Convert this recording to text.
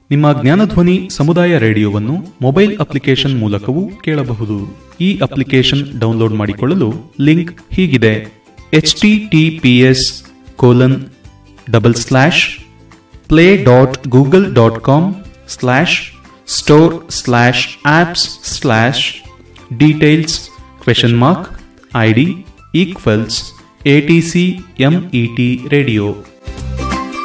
ನಿಮ್ಮ ಜ್ಞಾನಧ್ವನಿ ಸಮುದಾಯ ರೇಡಿಯೋವನ್ನು mobile application ಮೂಲಕವೂ ಕೇಳಬಹುದು. ಈ ಅಪ್ಲಿಕೇಶನ್ ಡೌನ್ಲೋಡ್ ಮಾಡಿಕೊಳ್ಳಲು ಲಿಂಕ್ ಹೀಗಿದೆ: https://play.google.com/store/apps/details?id=ATCMET radio